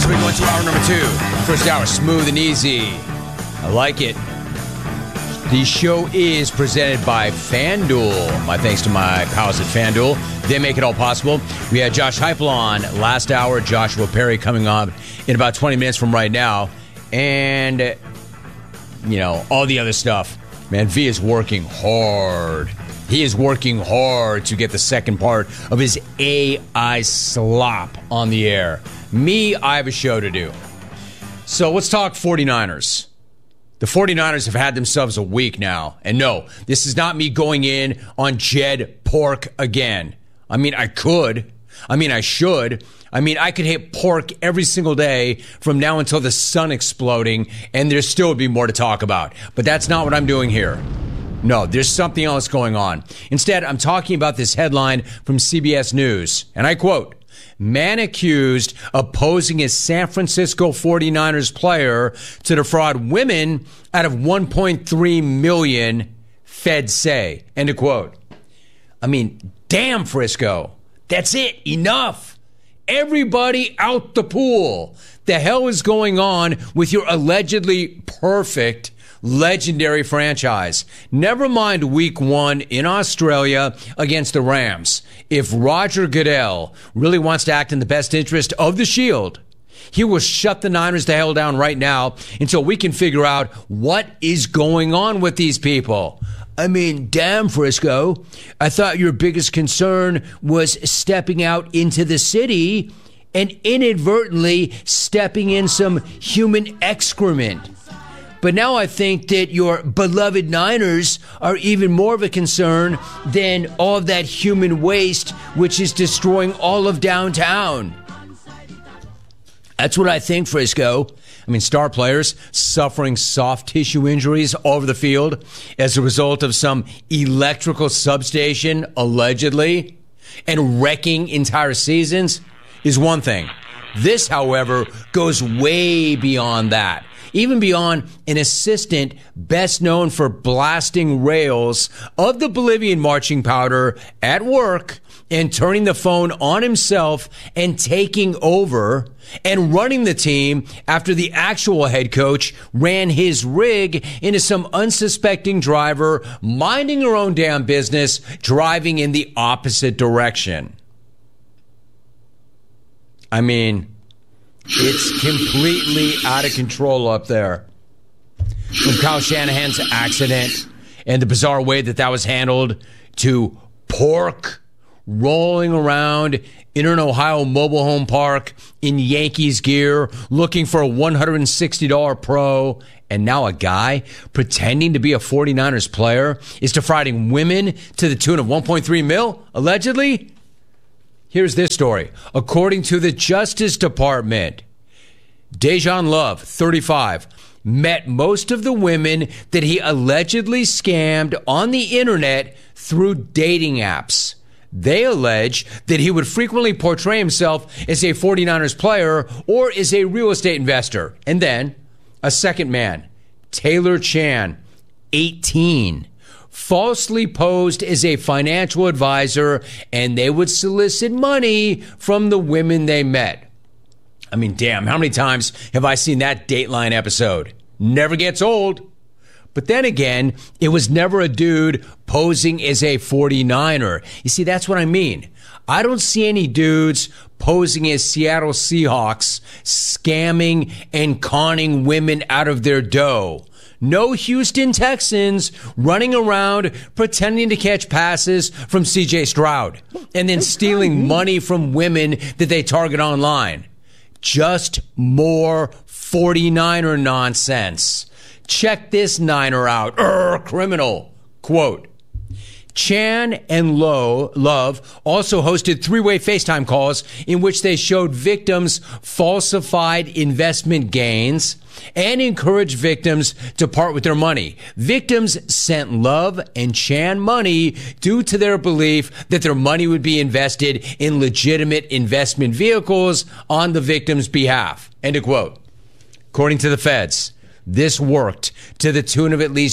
we go into hour number 2. First hour, smooth and easy. I like it. The show is presented by FanDuel. My thanks to my pals at FanDuel. They make it all possible. We had Josh Heupel on last hour. Joshua Perry coming on in about 20 minutes from right now. And, all the other stuff. Man, V is working hard. He is working hard to get the second part of his AI slop on the air. Me, I have a show to do. So let's talk 49ers. The 49ers have had themselves a week now. And no, this is not me going in on Jed Pork again. I mean, I could. I mean, I should. I mean, I could hit pork every single day from now until the sun exploding, and there still would be more to talk about. But that's not what I'm doing here. No, there's something else going on. Instead, I'm talking about this headline from CBS News, and I quote, "Man accused of posing as San Francisco 49ers player to defraud women out of $1.3 million, feds say." End of quote. I mean, damn, Frisco. That's it. Enough. Everybody out the pool. The hell is going on with your allegedly perfect, legendary franchise? Never mind week 1 in Australia against the Rams. If Roger Goodell really wants to act in the best interest of the Shield, he will shut the Niners the hell down right now until we can figure out what is going on with these people. I mean, damn, Frisco. I thought your biggest concern was stepping out into the city and inadvertently stepping in some human excrement. But now I think that your beloved Niners are even more of a concern than all of that human waste, which is destroying all of downtown. That's what I think, Frisco. I mean, star players suffering soft tissue injuries all over the field as a result of some electrical substation, allegedly, and wrecking entire seasons is one thing. This, however, goes way beyond that. Even beyond an assistant best known for blasting rails of the Bolivian marching powder at work and turning the phone on himself and taking over and running the team after the actual head coach ran his rig into some unsuspecting driver minding her own damn business, driving in the opposite direction. I mean, it's completely out of control up there. From Kyle Shanahan's accident and the bizarre way that was handled to pork rolling around in an Ohio mobile home park in Yankees gear looking for a $160 pro, and now a guy pretending to be a 49ers player is defrauding women to the tune of $1.3 million, allegedly? Here's this story. According to the Justice Department, Dejan Love, 35, met most of the women that he allegedly scammed on the internet through dating apps. They allege that he would frequently portray himself as a 49ers player or as a real estate investor. And then a second man, Taylor Chan, 18, falsely posed as a financial advisor, and they would solicit money from the women they met. I mean, damn, how many times have I seen that Dateline episode? Never gets old. But then again, it was never a dude posing as a 49er. You see, that's what I mean. I don't see any dudes posing as Seattle Seahawks, scamming and conning women out of their dough. No Houston Texans running around pretending to catch passes from C.J. Stroud and then stealing money from women that they target online. Just more 49er nonsense. Check this Niner out. Criminal. Quote, Chan and Love also hosted three-way FaceTime calls in which they showed victims falsified investment gains and encouraged victims to part with their money. Victims sent Love and Chan money due to their belief that their money would be invested in legitimate investment vehicles on the victim's behalf. End of quote. According to the feds, this worked to the tune of at least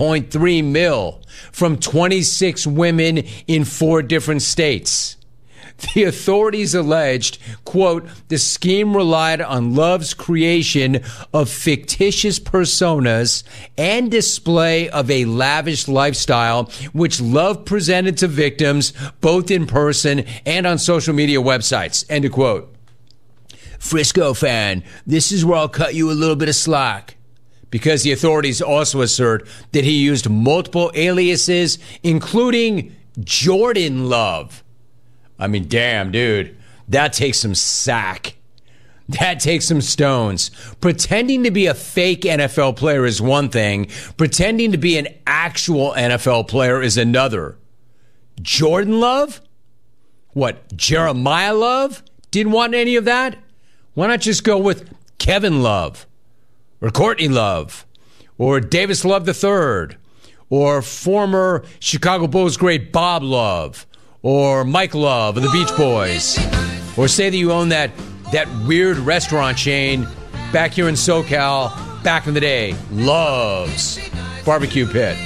$1.3 million from 26 women in 4 different states. The authorities alleged, quote, the scheme relied on Love's creation of fictitious personas and display of a lavish lifestyle, which Love presented to victims both in person and on social media websites, end of quote. Frisco fan, this is where I'll cut you a little bit of slack. Because the authorities also assert that he used multiple aliases, including Jordan Love. I mean, damn, dude, that takes some sack. That takes some stones. Pretending to be a fake NFL player is one thing. Pretending to be an actual NFL player is another. Jordan Love? What, Jeremiah Love? Didn't want any of that? Why not just go with Kevin Love? Or Courtney Love? Or Davis Love III? Or former Chicago Bulls great Bob Love? Or Mike Love of the Beach Boys? Or say that you own that weird restaurant chain back here in SoCal back in the day, Love's Barbecue Pit.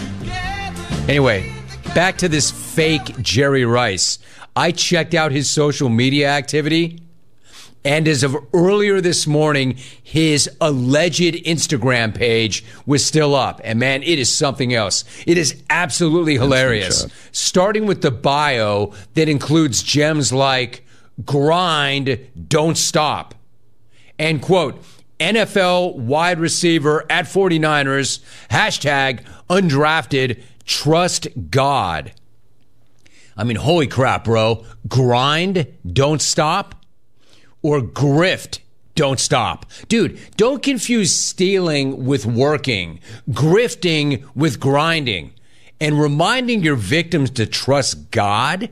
Anyway, back to this fake Jerry Rice. I checked out his social media activity, and as of earlier this morning, his alleged Instagram page was still up. And man, it is something else. It is absolutely hilarious. Starting with the bio that includes gems like, grind, don't stop. And quote, NFL wide receiver at 49ers, hashtag undrafted, trust God. I mean, holy crap, bro. Grind, don't stop. Or grift, don't stop. Dude, don't confuse stealing with working, grifting with grinding. And reminding your victims to trust God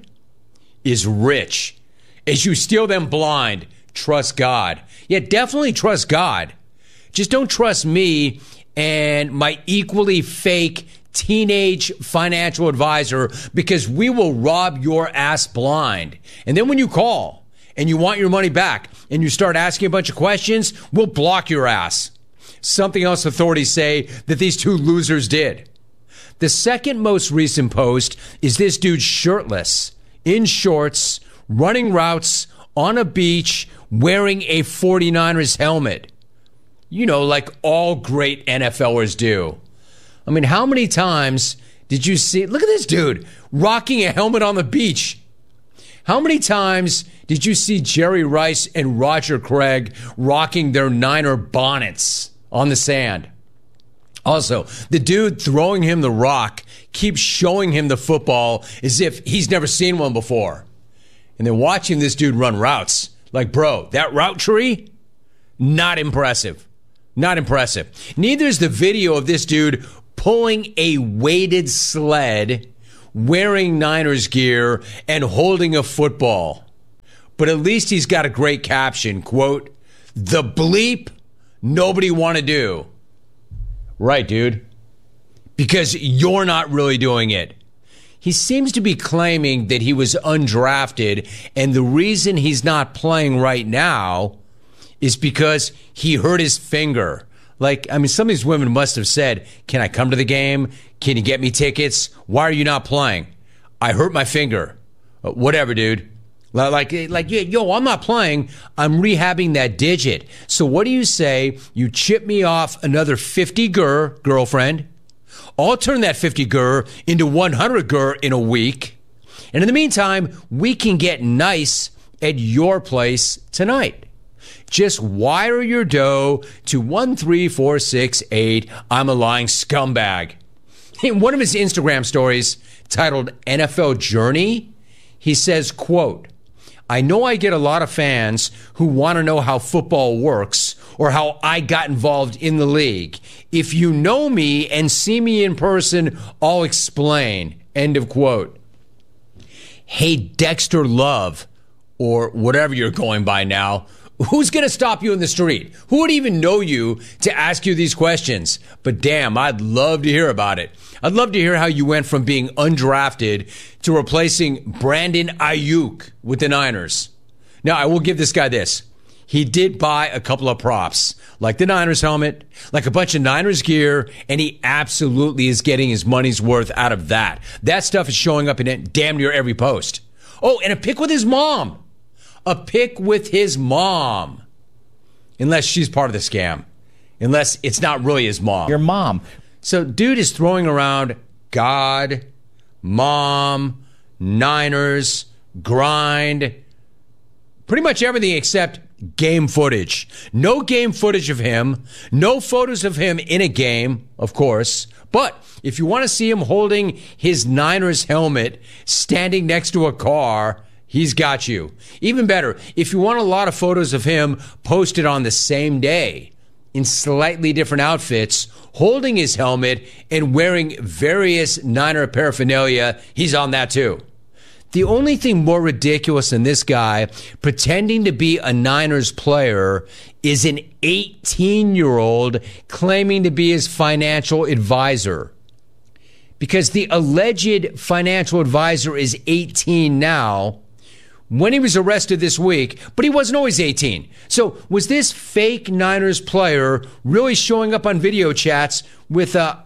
is rich. As you steal them blind, trust God. Yeah, definitely trust God. Just don't trust me and my equally fake teenage financial advisor, because we will rob your ass blind. And then when you call and you want your money back and you start asking a bunch of questions, we'll block your ass. Something else authorities say that these two losers did. The second most recent post is this dude shirtless, in shorts, running routes on a beach, wearing a 49ers helmet. You know, like all great NFLers do. I mean, how many times did you see, look at this dude rocking a helmet on the beach. How many times did you see Jerry Rice and Roger Craig rocking their Niner bonnets on the sand? Also, the dude throwing him the rock keeps showing him the football as if he's never seen one before. And then watching this dude run routes. Like, bro, that route tree? Not impressive. Not impressive. Neither is the video of this dude pulling a weighted sled, wearing Niners gear, and holding a football. But at least he's got a great caption, quote, the bleep nobody want to do. Right, dude. Because you're not really doing it. He seems to be claiming that he was undrafted, and the reason he's not playing right now is because he hurt his finger. Like, I mean, some of these women must have said, can I come to the game? Can you get me tickets? Why are you not playing? I hurt my finger. Whatever, dude. Like, yo, I'm not playing. I'm rehabbing that digit. So what do you say you chip me off another 50 girlfriend? I'll turn that 50 into 100 in a week. And in the meantime, we can get nice at your place tonight. Just wire your dough to 13468. I'm a lying scumbag. In one of his Instagram stories titled NFL Journey, he says, quote, I know I get a lot of fans who want to know how football works or how I got involved in the league. If you know me and see me in person, I'll explain. End of quote. Hey, Dexter Love, or whatever you're going by now, who's going to stop you in the street? Who would even know you to ask you these questions? But damn, I'd love to hear about it. I'd love to hear how you went from being undrafted to replacing Brandon Ayuk with the Niners. Now, I will give this guy this. He did buy a couple of props, like the Niners helmet, like a bunch of Niners gear, and he absolutely is getting his money's worth out of that. That stuff is showing up in damn near every post. Oh, and a pic with his mom. A pic with his mom. Unless she's part of the scam. Unless it's not really his mom. Your mom. So dude is throwing around God, mom, Niners, grind, pretty much everything except game footage. No game footage of him. No photos of him in a game, of course. But if you want to see him holding his Niners helmet, standing next to a car, he's got you. Even better, if you want a lot of photos of him posted on the same day in slightly different outfits, holding his helmet and wearing various Niner paraphernalia, he's on that too. The only thing more ridiculous than this guy pretending to be a Niners player is an 18-year-old claiming to be his financial advisor. Because the alleged financial advisor is 18 now when he was arrested this week, but he wasn't always 18. So was this fake Niners player really showing up on video chats with a,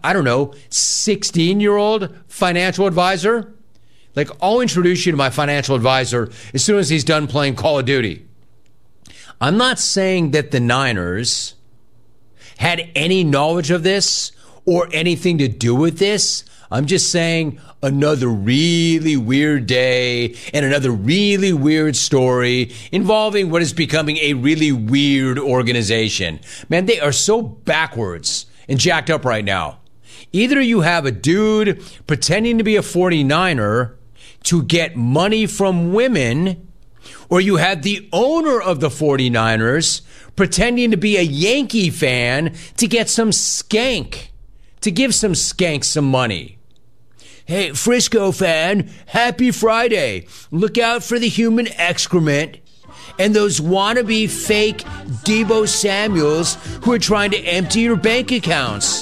16-year-old financial advisor? Like, I'll introduce you to my financial advisor as soon as he's done playing Call of Duty. I'm not saying that the Niners had any knowledge of this or anything to do with this. I'm just saying another really weird day and another really weird story involving what is becoming a really weird organization. Man, they are so backwards and jacked up right now. Either you have a dude pretending to be a 49er to get money from women, or you have the owner of the 49ers pretending to be a Yankee fan to get some skank, to give some skank some money. Hey, Frisco fan, happy Friday. Look out for the human excrement and those wannabe fake Deebo Samuels who are trying to empty your bank accounts.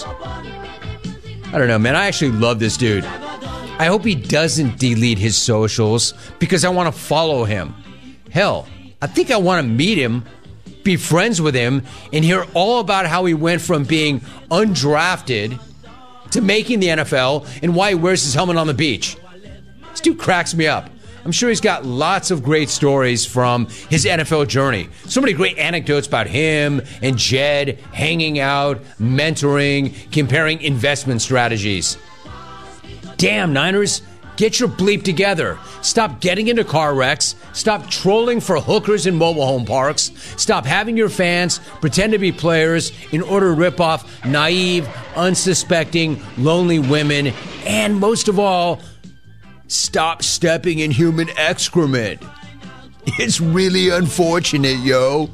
I don't know, man. I actually love this dude. I hope he doesn't delete his socials because I want to follow him. Hell, I think I want to meet him, be friends with him, and hear all about how he went from being undrafted to making the NFL and why he wears his helmet on the beach. This dude cracks me up. I'm sure he's got lots of great stories from his NFL journey. So many great anecdotes about him and Jed hanging out, mentoring, comparing investment strategies. Damn, Niners, get your bleep together. Stop getting into car wrecks. Stop trolling for hookers in mobile home parks. Stop having your fans pretend to be players in order to rip off naive, unsuspecting, lonely women. And most of all, stop stepping in human excrement. It's really unfortunate, yo.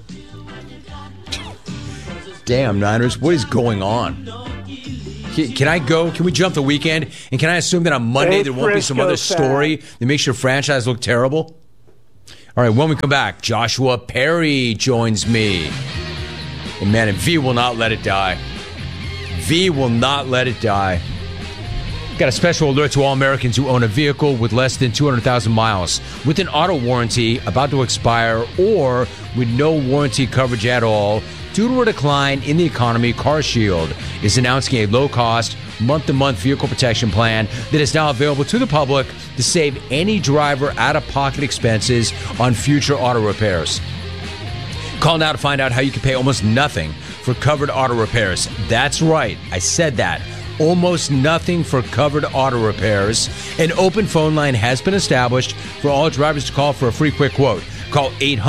Damn, Niners, what is going on? Can I go? Can we jump the weekend? And can I assume that on Monday there won't be some other story that makes your franchise look terrible? All right, when we come back, Joshua Perry joins me. And man, and V will not let it die. V will not let it die. Got a special alert to all Americans who own a vehicle with less than 200,000 miles with an auto warranty about to expire or with no warranty coverage at all. Due to a decline in the economy, CarShield is announcing a low-cost, month-to-month vehicle protection plan that is now available to the public to save any driver out-of-pocket expenses on future auto repairs. Call now to find out how you can pay almost nothing for covered auto repairs. That's right, I said that. Almost nothing for covered auto repairs. An open phone line has been established for all drivers to call for a free quick quote. Call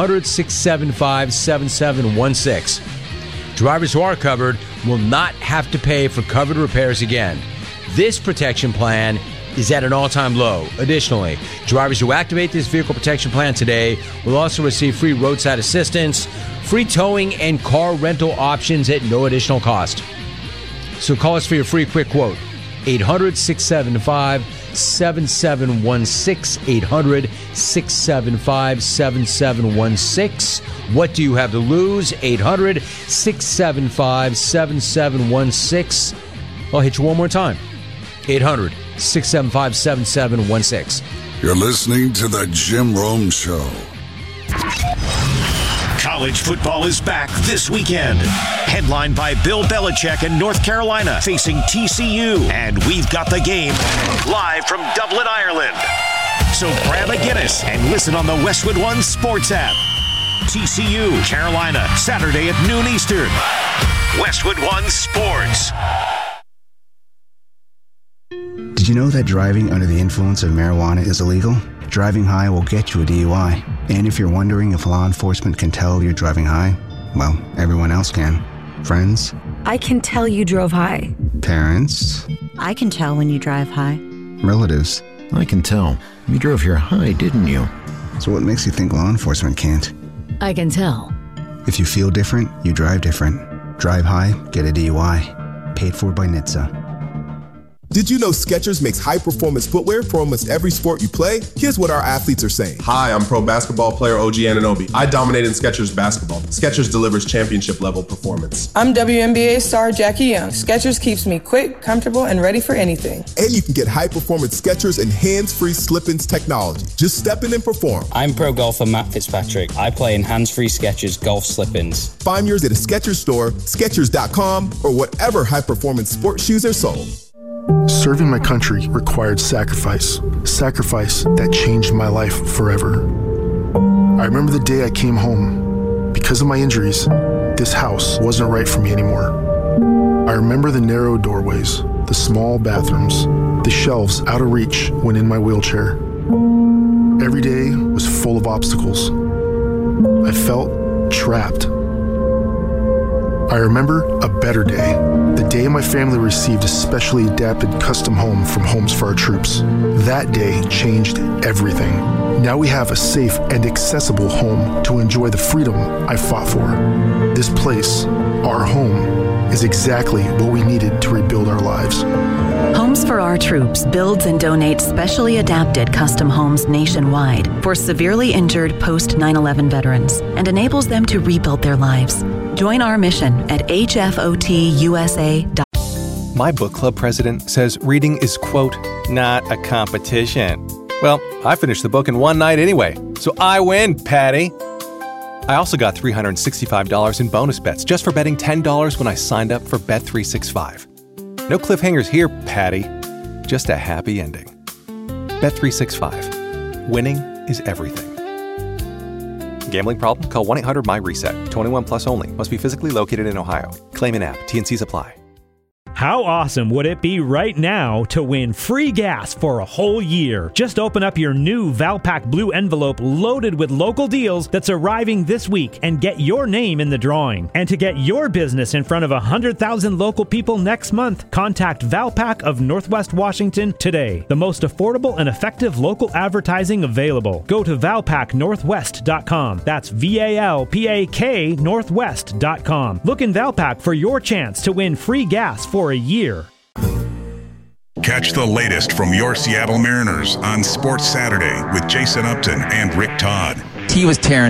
800-675-7716. Drivers who are covered will not have to pay for covered repairs again. This protection plan is at an all-time low. Additionally, drivers who activate this vehicle protection plan today will also receive free roadside assistance, free towing, and car rental options at no additional cost. So call us for your free quick quote. 800-675-7716. 800-675-7716. What do you have to lose? 800-675-7716. I'll hit you one more time. 800-675-7716. You're listening to The Jim Rome Show. College football is back this weekend. Headlined by Bill Belichick in North Carolina facing TCU. And we've got the game live from Dublin, Ireland. So grab a Guinness and listen on the Westwood One Sports app. TCU, Carolina, Saturday at noon Eastern. Westwood One Sports. Did you know that driving under the influence of marijuana is illegal? Driving high will get you a DUI. And if you're wondering if law enforcement can tell you're driving high, well, everyone else can. Friends? I can tell you drove high. Parents? I can tell when you drive high. Relatives? I can tell. You drove here high, didn't you? So what makes you think law enforcement can't? I can tell. If you feel different, you drive different. Drive high, get a DUI. Paid for by NHTSA. Did you know Skechers makes high-performance footwear for almost every sport you play? Here's what our athletes are saying. Hi, I'm pro basketball player OG Anunoby. I dominate in Skechers basketball. Skechers delivers championship-level performance. I'm WNBA star Jackie Young. Skechers keeps me quick, comfortable, and ready for anything. And you can get high-performance Skechers and hands-free slip-ins technology. Just step in and perform. I'm pro golfer Matt Fitzpatrick. I play in hands-free Skechers golf slip-ins. Find yours at a Skechers store, Skechers.com, or whatever high-performance sports shoes are sold. Serving my country required sacrifice that changed my life forever. I remember the day I came home. Because of my injuries, this house wasn't right for me anymore. I remember the narrow doorways, the small bathrooms, the shelves out of reach when in my wheelchair. Every day was full of obstacles. I felt trapped. I remember a better day, the day my family received a specially adapted custom home from Homes for Our Troops. That day changed everything. Now we have a safe and accessible home to enjoy the freedom I fought for. This place, our home, is exactly what we needed to rebuild our lives. Homes for Our Troops builds and donates specially adapted custom homes nationwide for severely injured post-9/11 veterans and enables them to rebuild their lives. Join our mission at hfotusa.com. My book club president says reading is, quote, not a competition. Well, I finished the book in one night anyway, so I win, Patty. I also got $365 in bonus bets just for betting $10 when I signed up for Bet365. No cliffhangers here, Patty. Just a happy ending. Bet365. Winning is everything. Gambling problem? Call 1-800-MY-RESET. 21 plus only. Must be physically located in Ohio. Claim in app. T&Cs apply. How awesome would it be right now to win free gas for a whole year? Just open up your new Valpak Blue envelope loaded with local deals that's arriving this week and get your name in the drawing. And to get your business in front of 100,000 local people next month, contact Valpak of Northwest Washington today. The most affordable and effective local advertising available. Go to valpaknorthwest.com. That's VALPAK Northwest.com. Look in Valpak for your chance to win free gas for a year. Catch the latest from your Seattle Mariners on Sports Saturday with Jason Upton and Rick Todd. He was tearing